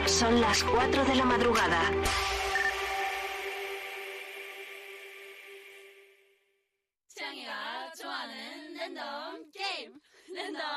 Son las 4 de la madrugada. 창이가 좋아하는 랜덤 게임. 랜덤